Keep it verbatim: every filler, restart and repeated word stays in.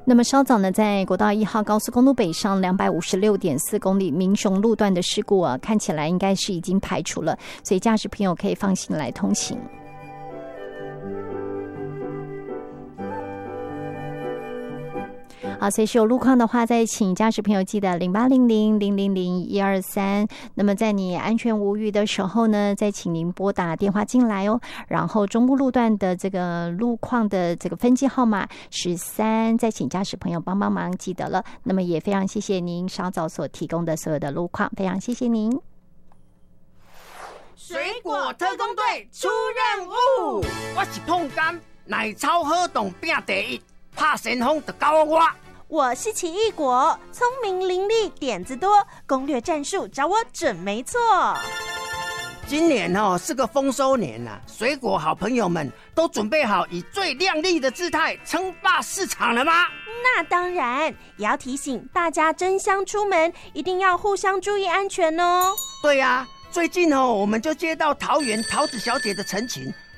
那么稍早呢，在国道一号高速公路北上两百五十六点四公里民雄路段的事故啊，看起来应该是已经排除了，所以驾驶朋友可以放心来通行。好，所以是有路况的话，再请驾驶朋友记得零八零零零零零一二三。那么在你安全无虞的时候呢，再请您拨打电话进来哦。然后中部路段的这个路况的这个分机号码十三，再请驾驶朋友帮帮忙记得了。那么也非常谢谢您稍早所提供的所有的路况，非常谢谢您。 水果特工队出任务，我是碰柑，奶超好动拼第一，拍旋风就交我。 我是奇异果，聪明伶俐，点子多，攻略战术找我准没错。 今年哦是个丰收年啊，水果好朋友们都准备好以最亮丽的姿态称霸市场了吗？ 那当然，也要提醒大家争相出门，一定要互相注意安全哦。 对啊，最近哦我们就接到桃园桃子小姐的陈情，